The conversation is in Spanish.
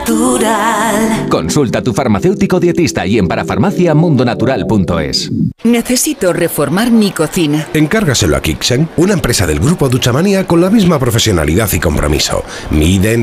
Natural. Consulta a tu farmacéutico dietista y en parafarmacia.mundonatural.es. Necesito reformar mi cocina. Encárgaselo a Kixen, una empresa del grupo Duchamania con la misma profesionalidad y compromiso. Miden,